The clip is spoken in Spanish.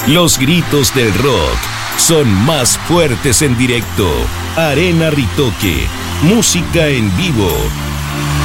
Los gritos del rock son más fuertes en directo. Arena Ritoque, música en vivo.